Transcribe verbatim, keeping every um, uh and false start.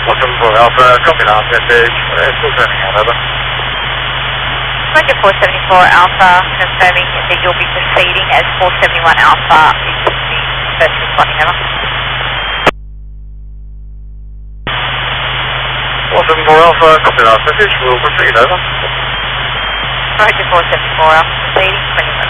four seven four Alpha, copy now, message, full turning out, over. Roger four seventy-four Alpha, confirming that you'll be proceeding as four seventy-one Alpha is the first responding, over. four seven four Alpha, copy now, message, we'll proceed, over. Roger four seventy-four Alpha, proceeding, twenty minutes.